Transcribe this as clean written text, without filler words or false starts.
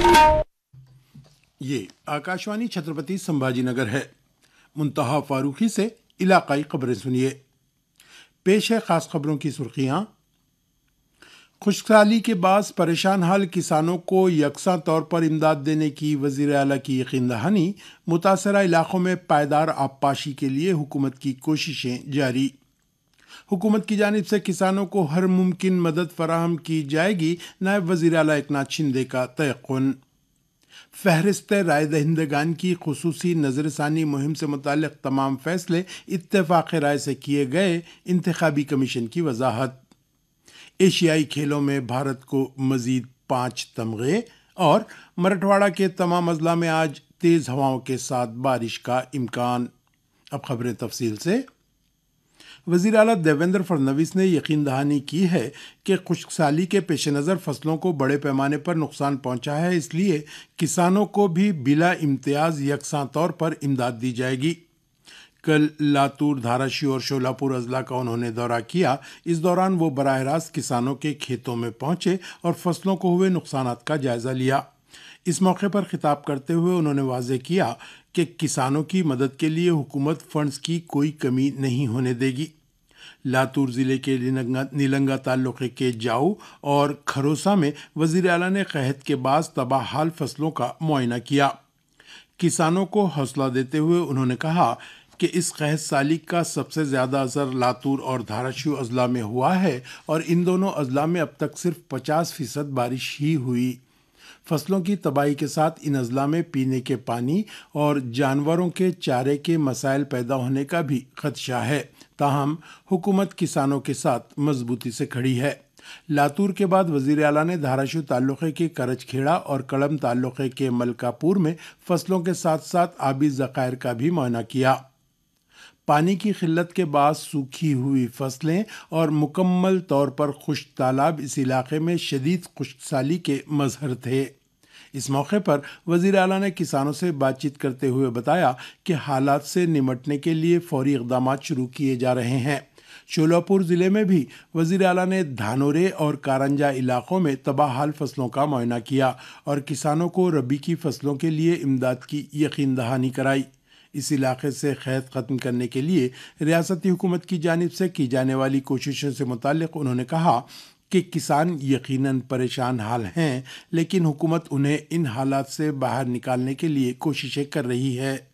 ये आकाशवाणी छत्रपति संभाजी नगर है। मुंतहा फारूकी से इलाकाई खबरें सुनिए। पेश है खास खबरों की सुर्खियां। खुशहाली के बाद परेशान हाल किसानों को यकसा तौर पर इमदाद देने की वज़ीर आला की यकीन दहानी। मुतासरा इलाकों में पायदार आबपाशी के लिए हुकूमत की कोशिशें जारी। हुकूमत की जानिब से किसानों को हर मुमकिन मदद फराहम की जाएगी। नायब वज़ीर आला एकनाथ शिंदे का तयक़ुन। फहरिस्त राय दहिंदगान की खुसूसी नज़रसानी मुहिम से मुताल्लिक़ तमाम फैसले इत्तेफाक़ राय से किए गए। इंतखाबी कमीशन की वजाहत। एशियाई खेलों में भारत को मज़ीद 5 तमगे और मराठवाड़ा के तमाम अजला में आज तेज़ हवाओं के साथ बारिश का इम्कान। अब खबरें तफसील से। वज़ीर आला देवेंद्र फडणवीस ने यकीन दहानी की है कि खुशकसाली के पेश नज़र फसलों को बड़े पैमाने पर नुकसान पहुंचा है, इसलिए किसानों को भी बिला इम्तियाज़ यकसा तौर पर इमदाद दी जाएगी। कल लातूर, धाराशिव और शोलापुर अजला का उन्होंने दौरा किया। इस दौरान वो बराह रास्त किसानों के खेतों में पहुंचे और फसलों को हुए नुकसानात का जायज़ा लिया। इस मौके पर खिताब करते हुए उन्होंने वाज़ेह किया कि किसानों की मदद के लिए हुकूमत फंड्स की कोई कमी नहीं होने देगी। लातूर ज़िले के नीलंगा ताल्लुक़े के जाऊ और खरोसा में वज़ीर आला ने क़हत के बाज़ तबाह हाल फसलों का मुआयना किया। किसानों को हौसला देते हुए उन्होंने कहा कि इस क़हत साली का सबसे ज़्यादा असर लातूर और धाराशिव अजला में हुआ है और इन दोनों अजला में अब तक सिर्फ 50% बारिश ही हुई। फसलों की तबाही के साथ इन अजला में पीने के पानी और जानवरों के चारे के मसाइल पैदा होने का भी खदशा है। ताहम हुकूमत किसानों के साथ मजबूती से खड़ी है। लातूर के बाद वज़ीर आला ने धाराशिव ताल्लुक़े के करजखेड़ा और कड़म ताल्लुक़े के मलकापुर में फसलों के साथ साथ आबी ज़खायर का भी मुआयना किया। पानी की किल्लत के बाद सूखी हुई फसलें और मुकम्मल तौर पर खुश्क तालाब इस इलाके में शदीद खुशकसाली के मज़हर थे। इस मौके पर वज़ीर आला ने किसानों से बातचीत करते हुए बताया कि हालात से निमटने के लिए फौरी इक़दामात शुरू किए जा रहे हैं। शोलापुर ज़िले में भी वज़ीर आला ने धानोरे और कारंजा इलाकों में तबाह हाल फसलों का मुआयना किया और किसानों को रबी की फसलों के लिए इमदाद की यकीन दहानी कराई। इस इलाके से क़हत ख़त्म करने के लिए रियासती हुकूमत की जानिब से की जाने वाली कोशिशों से मुताल्लिक़ उन्होंने कहा कि किसान यकीनन परेशान हाल हैं, लेकिन हुकूमत उन्हें इन हालात से बाहर निकालने के लिए कोशिशें कर रही है।